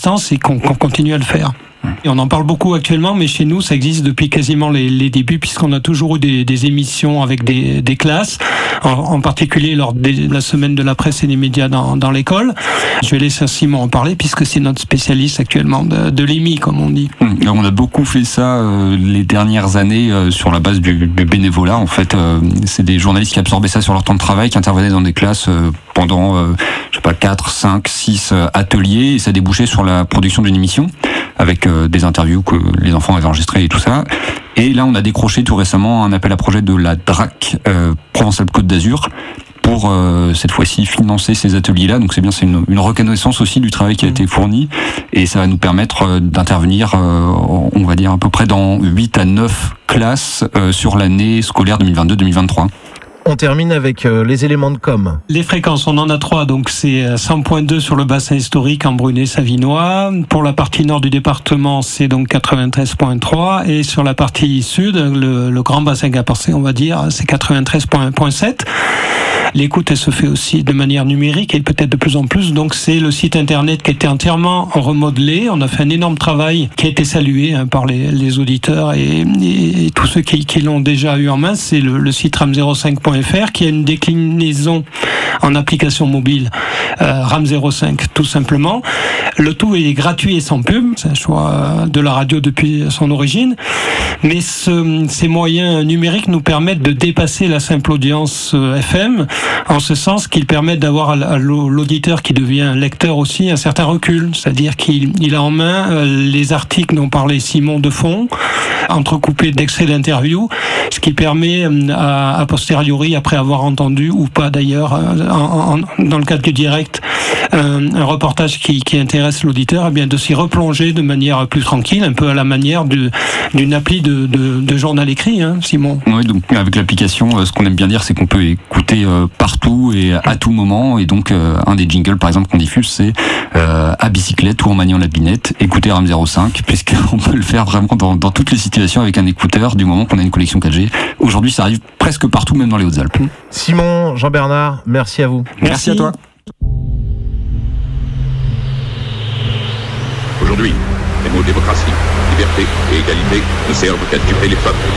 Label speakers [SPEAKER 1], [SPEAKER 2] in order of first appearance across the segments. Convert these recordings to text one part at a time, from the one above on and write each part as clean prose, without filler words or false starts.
[SPEAKER 1] distance et qu'on continue à le faire. Et on en parle beaucoup actuellement, mais chez nous, ça existe depuis quasiment les débuts, puisqu'on a toujours eu des émissions avec des classes, en particulier lors de la semaine de la presse et des médias dans l'école. Je vais laisser Simon en parler, puisque c'est notre spécialiste actuellement de l'EMI, comme on dit.
[SPEAKER 2] On a beaucoup fait ça les dernières années sur la base du bénévolat. En fait, c'est des journalistes qui absorbaient ça sur leur temps de travail, qui intervenaient dans des classes pendant, 4, 5, 6 ateliers, et ça débouchait sur la production d'une émission avec des interviews que les enfants avaient enregistrées et tout ça. Et là, on a décroché tout récemment un appel à projet de la DRAC, Provence-Alpes-Côte d'Azur, pour cette fois-ci financer ces ateliers-là. Donc c'est bien, c'est une reconnaissance aussi du travail qui a été fourni, et ça va nous permettre d'intervenir, on va dire à peu près dans 8 à 9 classes sur l'année scolaire 2022-2023.
[SPEAKER 3] On termine avec les éléments de com.
[SPEAKER 1] Les fréquences, on en a 3, donc c'est 100.2 sur le bassin historique en Brunet-Savinois. Pour la partie nord du département, c'est donc 93.3, et sur la partie sud, le grand bassin caparcé, on va dire, c'est 93.7. L'écoute, elle se fait aussi de manière numérique et peut-être de plus en plus. Donc c'est le site internet qui a été entièrement remodelé. On a fait un énorme travail qui a été salué par les auditeurs et tous ceux qui l'ont déjà eu en main. C'est le site ram05.fr qui a une déclinaison en application mobile RAM05 tout simplement. Le tout est gratuit et sans pub. C'est un choix de la radio depuis son origine. Mais ces moyens numériques nous permettent de dépasser la simple audience FM, en ce sens qu'ils permettent d'avoir à l'auditeur qui devient lecteur aussi un certain recul, c'est-à-dire qu'il a en main les articles dont parlait Simon de fond, entrecoupés d'extraits d'interviews, ce qui permet à posteriori, après avoir entendu ou pas d'ailleurs, dans le cadre du direct, un reportage qui intéresse l'auditeur, eh bien de s'y replonger de manière plus tranquille, un peu à la manière d'une appli de journal écrit, Simon.
[SPEAKER 2] Oui, donc avec l'application, ce qu'on aime bien dire, c'est qu'on peut écouter partout et à tout moment. Et donc un des jingles, par exemple, qu'on diffuse, c'est à bicyclette ou en maniant la binette, écouter RAM05, puisqu'on peut le faire vraiment dans toutes les situations avec un écouteur, du moment qu'on a une connexion 4G. Aujourd'hui, ça arrive presque partout, même dans les Hautes-Alpes.
[SPEAKER 3] Simon, Jean-Bernard, merci à vous.
[SPEAKER 2] Merci à toi.
[SPEAKER 4] Aujourd'hui, les mots démocratie, liberté et égalité ne servent qu'à duper les peuples.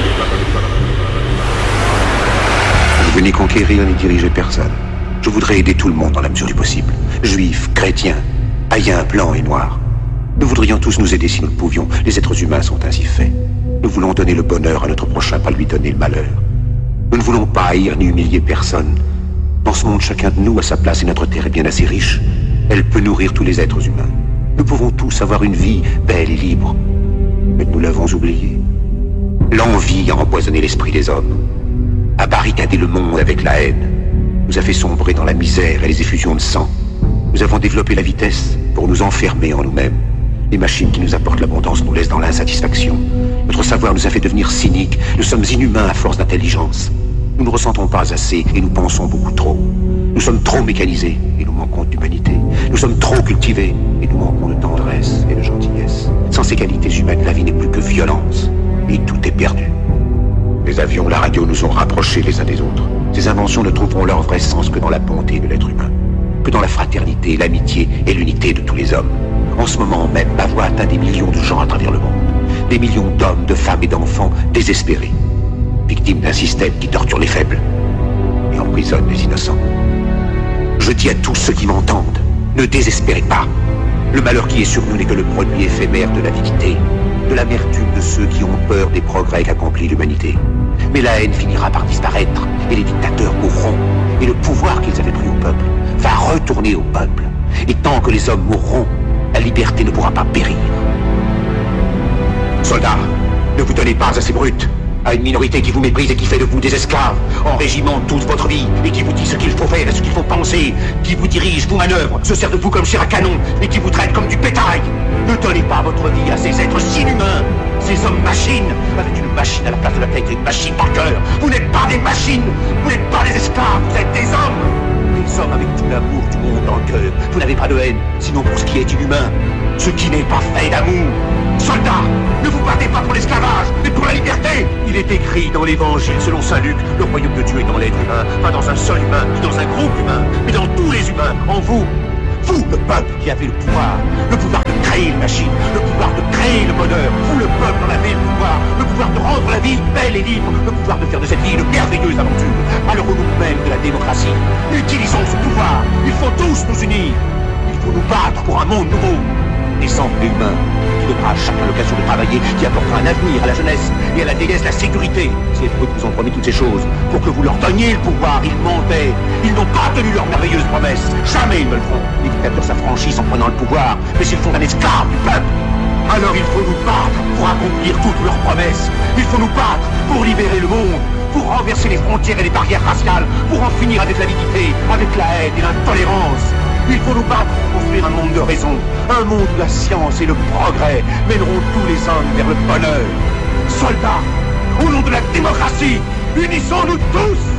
[SPEAKER 5] Je n'ai conquérir ni diriger personne. Je voudrais aider tout le monde dans la mesure du possible. Juifs, chrétiens, païens, blancs et noirs. Nous voudrions tous nous aider si nous le pouvions. Les êtres humains sont ainsi faits. Nous voulons donner le bonheur à notre prochain, pas lui donner le malheur. Nous ne voulons pas haïr ni humilier personne. Dans ce monde, chacun de nous a sa place et notre terre est bien assez riche. Elle peut nourrir tous les êtres humains. Nous pouvons tous avoir une vie belle et libre. Mais nous l'avons oublié. L'envie a empoisonné l'esprit des hommes, a barricadé le monde avec la haine, nous a fait sombrer dans la misère et les effusions de sang. Nous avons développé la vitesse pour nous enfermer en nous-mêmes. Les machines qui nous apportent l'abondance nous laissent dans l'insatisfaction. Notre savoir nous a fait devenir cyniques. Nous sommes inhumains à force d'intelligence. Nous ne ressentons pas assez et nous pensons beaucoup trop. Nous sommes trop mécanisés et nous manquons d'humanité. Nous sommes trop cultivés et nous manquons de tendresse et de gentillesse. Sans ces qualités humaines, la vie n'est plus que violence et tout est perdu. Les avions, la radio nous ont rapprochés les uns des autres. Ces inventions ne trouveront leur vrai sens que dans la bonté de l'être humain, que dans la fraternité, l'amitié et l'unité de tous les hommes. En ce moment même, ma voix atteint des millions de gens à travers le monde. Des millions d'hommes, de femmes et d'enfants désespérés, victimes d'un système qui torture les faibles et emprisonne les innocents. Je dis à tous ceux qui m'entendent, ne désespérez pas. Le malheur qui est sur nous n'est que le produit éphémère de l'avidité, de l'amertume de ceux qui ont peur des progrès qu'accomplit l'humanité. Mais la haine finira par disparaître, et les dictateurs mourront, et le pouvoir qu'ils avaient pris au peuple va retourner au peuple. Et tant que les hommes mourront, la liberté ne pourra pas périr. Soldats, ne vous donnez pas à ces brutes, à une minorité qui vous méprise et qui fait de vous des esclaves, en régiment toute votre vie, et qui vous dit ce qu'il faut faire et ce qu'il faut penser, qui vous dirige, vous manœuvre, se sert de vous comme chair à canon, et qui vous traite comme du bétail. Ne donnez pas votre vie à ces êtres si inhumains, ces hommes-machines, avec une machine à la place de la tête et une machine par cœur. Vous n'êtes pas des machines, vous n'êtes pas des esclaves, vous êtes des hommes. Des hommes avec tout l'amour du monde dans le cœur. Vous n'avez pas de haine, sinon pour ce qui est inhumain, ce qui n'est pas fait d'amour. Soldats, ne vous battez pas pour l'esclavage, mais pour la liberté. Il est écrit dans l'évangile selon saint Luc, le royaume de Dieu est dans l'être humain, pas dans un seul humain, ni dans un groupe humain, mais dans tous les humains, en vous. Vous, le peuple qui avez le pouvoir de créer une machine, le pouvoir de créer le bonheur. Vous, le peuple, en avez le pouvoir de rendre la vie belle et libre, le pouvoir de faire de cette vie une merveilleuse aventure. Alors au nom même de la démocratie, utilisons ce pouvoir. Il faut tous nous unir. Il faut nous battre pour un monde nouveau, décent et humain, qui donnera à chacun l'occasion de travailler, qui apportera un avenir à la jeunesse et à la déesse la sécurité. C'est eux qui vous ont promis toutes ces choses pour que vous leur donniez le pouvoir. Ils mentaient. Ils n'ont pas tenu leurs merveilleuses promesses. Jamais ils ne le feront. Les dictateurs s'affranchissent en prenant le pouvoir, mais ils font un esclave du peuple. Alors il faut nous battre pour accomplir toutes leurs promesses. Il faut nous battre pour libérer le monde, pour renverser les frontières et les barrières raciales, pour en finir avec l'avidité, avec la haine et l'intolérance. Il faut nous battre pour construire un monde de raison, un monde où la science et le progrès mèneront tous les hommes vers le bonheur. Soldats, au nom de la démocratie, unissons-nous tous!